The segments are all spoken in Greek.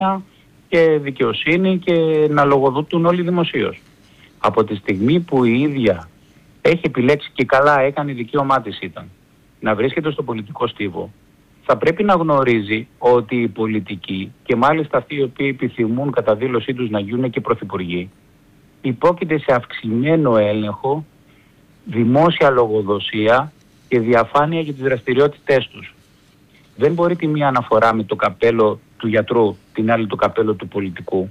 και δικαιοσύνη και να λογοδοτούν όλοι δημοσίως. Από τη στιγμή που η ίδια έχει επιλέξει και καλά έκανε, δικαίωμά της ήταν να βρίσκεται στο πολιτικό στίβο, θα πρέπει να γνωρίζει ότι οι πολιτικοί και μάλιστα αυτοί οι οποίοι επιθυμούν κατά δήλωσή τους να γίνουν και πρωθυπουργοί υπόκειται σε αυξημένο έλεγχο, δημόσια λογοδοσία και διαφάνεια για τις δραστηριότητές τους. Δεν μπορεί τη μία αναφορά με το καπέλο του γιατρού, την άλλη το καπέλο του πολιτικού.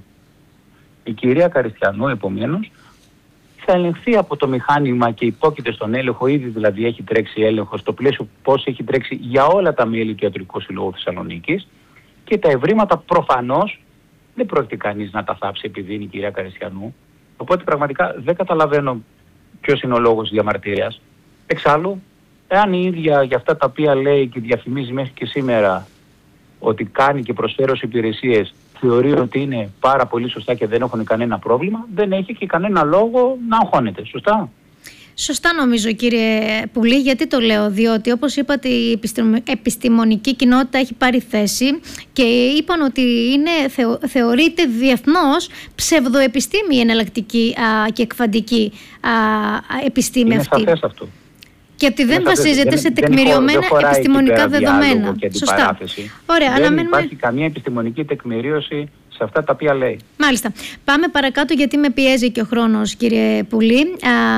Η κυρία Καριστιανού, επομένως, θα ελεγχθεί από το μηχάνημα και υπόκειται στον έλεγχο, ήδη δηλαδή έχει τρέξει έλεγχο στο πλαίσιο πώς έχει τρέξει για όλα τα μέλη του Ιατρικού Συλλόγου Θεσσαλονίκης και τα ευρήματα προφανώς δεν πρόκειται κανείς να τα θάψει επειδή είναι η κυρία Καριστιανού. Οπότε πραγματικά δεν καταλαβαίνω ποιος είναι ο λόγος της διαμαρτυρίας. Εξάλλου, εάν η ίδια για αυτά τα οποία λέει και διαφημίζει μέχρι και σήμερα ότι κάνει και προσφέρει ως υπηρεσίες, θεωρεί ότι είναι πάρα πολύ σωστά και δεν έχουν κανένα πρόβλημα, δεν έχει και κανένα λόγο να αγχώνεται. Σωστά? Σωστά νομίζω, κύριε Πουλή. Γιατί το λέω? Διότι όπως είπατε, η επιστημονική κοινότητα έχει πάρει θέση και είπαν ότι θεωρείται διεθνώς ψευδοεπιστήμη η εναλλακτική και εκφαντική επιστήμη αυτή. Είναι σαφές αυτό. Και ότι δεν βασίζεται σε τεκμηριωμένα επιστημονικά δεδομένα. Σωστά. Ωραία, δεν υπάρχει καμία επιστημονική τεκμηρίωση σε αυτά τα οποία λέει. Μάλιστα. Πάμε παρακάτω γιατί με πιέζει και ο χρόνος, κύριε Πουλή.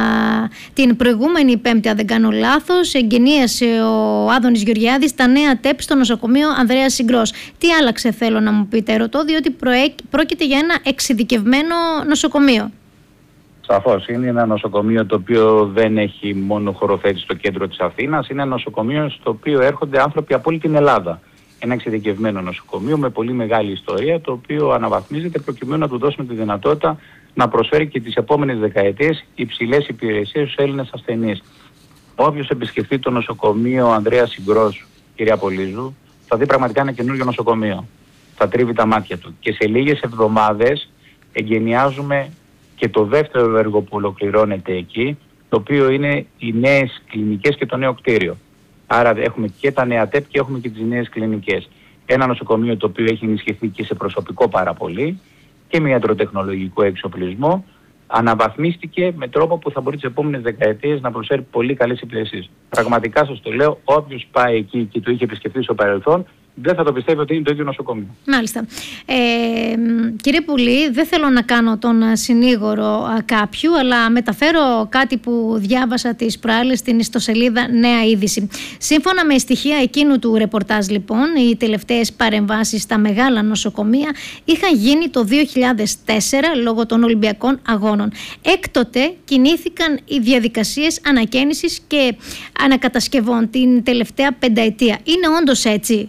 Την προηγούμενη Πέμπτη, αν δεν κάνω λάθος, εγκαινίασε ο Άδωνης Γεωργιάδης τα νέα ΤΕΠ στο νοσοκομείο Ανδρέας Συγκρός. Τι άλλαξε, θέλω να μου πείτε? Ρωτώ, διότι πρόκειται για ένα εξειδικευμένο νοσοκομείο. Σαφώς. Είναι ένα νοσοκομείο το οποίο δεν έχει μόνο χωροθέτηση στο κέντρο της Αθήνας. Είναι ένα νοσοκομείο στο οποίο έρχονται άνθρωποι από όλη την Ελλάδα. Ένα εξειδικευμένο νοσοκομείο με πολύ μεγάλη ιστορία, το οποίο αναβαθμίζεται προκειμένου να του δώσουμε τη δυνατότητα να προσφέρει και τις επόμενες δεκαετίες υψηλές υπηρεσίες στους Έλληνες ασθενείς. Όποιος επισκεφτεί το νοσοκομείο Ανδρέας Συγκρός, κυρία Πολύζου, θα δει πραγματικά ένα καινούργιο νοσοκομείο. Θα τρίβει τα μάτια του. Και σε λίγες εβδομάδες εγκαινιάζουμε και το δεύτερο έργο που ολοκληρώνεται εκεί, το οποίο είναι οι νέες κλινικές και το νέο κτίριο. Άρα έχουμε και τα νέα ΤΕΠ και έχουμε και τις νέες κλινικές. Ένα νοσοκομείο το οποίο έχει ενισχυθεί και σε προσωπικό πάρα πολύ και με ιατροτεχνολογικό εξοπλισμό. Αναβαθμίστηκε με τρόπο που θα μπορεί τις επόμενες δεκαετίες να προσφέρει πολύ καλές υπηρεσίες. Πραγματικά σας το λέω, όποιος πάει εκεί και το είχε επισκεφτεί στο παρελθόν, δεν θα το πιστεύει ότι είναι το ίδιο νοσοκομείο. Μάλιστα. Κύριε Πουλή, δεν θέλω να κάνω τον συνήγορο κάποιου, αλλά μεταφέρω κάτι που διάβασα τις προάλλες στην ιστοσελίδα Νέα Είδηση. Σύμφωνα με στοιχεία εκείνου του ρεπορτάζ, λοιπόν, οι τελευταίες παρεμβάσεις στα μεγάλα νοσοκομεία είχαν γίνει το 2004 λόγω των Ολυμπιακών Αγώνων. Έκτοτε κινήθηκαν οι διαδικασίες ανακαίνησης και ανακατασκευών την τελευταία πενταετία. Είναι όντως έτσι?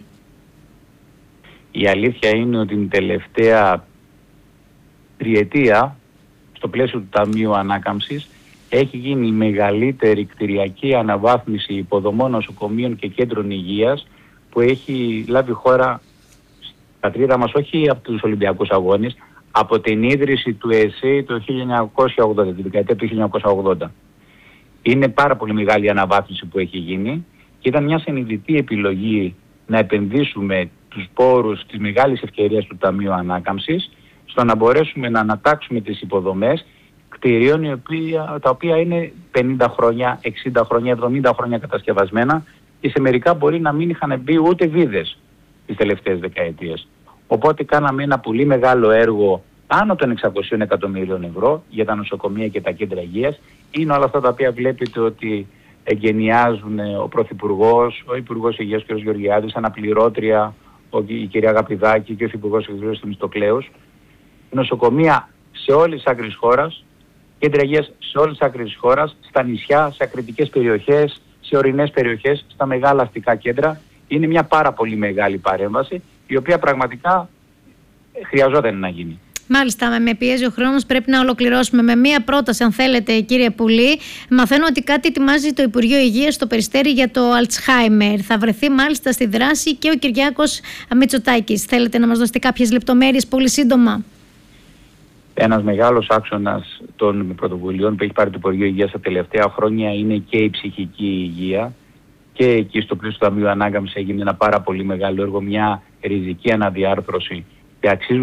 Η αλήθεια είναι ότι την τελευταία τριετία, στο πλαίσιο του Ταμείου Ανάκαμψης, έχει γίνει η μεγαλύτερη κτηριακή αναβάθμιση υποδομών νοσοκομείων και κέντρων υγείας που έχει λάβει χώρα στα πατρίδα μας, όχι από τους Ολυμπιακούς Αγώνες, από την ίδρυση του ΕΣΥ το 1980, τη δεκαετία του 1980. Είναι πάρα πολύ μεγάλη αναβάθμιση που έχει γίνει και ήταν μια συνειδητή επιλογή να επενδύσουμε τους πόρους της μεγάλης ευκαιρίας του Ταμείου Ανάκαμψης στο να μπορέσουμε να ανατάξουμε τις υποδομές κτηρίων τα οποία είναι 50 χρόνια, 60 χρόνια, 70 χρόνια κατασκευασμένα και σε μερικά μπορεί να μην είχαν μπει ούτε βίδες τις τελευταίες δεκαετίες. Οπότε κάναμε ένα πολύ μεγάλο έργο άνω των 600 εκατομμύριων ευρώ για τα νοσοκομεία και τα κέντρα υγείας. Είναι όλα αυτά τα οποία βλέπετε ότι εγκαινιάζουν ο Πρωθυπουργός, ο Υπουργός Υγείας κ. Γεωργιάδης, αναπληρώτρια η κυρία Αγαπηδάκη και ο Υφυπουργός Υγείας Θεμιστοκλέους. Νοσοκομεία σε όλες τις άκρες της χώρας, κέντρα υγείας σε όλες τις άκρες της χώρας, στα νησιά, σε ακριτικές περιοχές, σε ορεινές περιοχές, στα μεγάλα αστικά κέντρα. Είναι μια πάρα πολύ μεγάλη παρέμβαση, η οποία πραγματικά χρειαζόταν να γίνει. Μάλιστα, με πιέζει ο χρόνος, πρέπει να ολοκληρώσουμε με μία πρόταση, αν θέλετε, κύριε Πουλή. Μαθαίνω ότι κάτι ετοιμάζει το Υπουργείο Υγείας στο Περιστέρι για το Αλτσχάιμερ. Θα βρεθεί μάλιστα στη δράση και ο Κυριάκος Μητσοτάκης. Θέλετε να μας δώσετε κάποιες λεπτομέρειες πολύ σύντομα? Ένας μεγάλος άξονας των πρωτοβουλειών που έχει πάρει το Υπουργείο Υγείας τα τελευταία χρόνια είναι και η ψυχική υγεία. Και εκεί στο πλαίσιο του Ταμείου Ανάκαμψης έγινε ένα πάρα πολύ μεγάλο έργο, μια ριζική αναδιάρθρωση και αξίζουν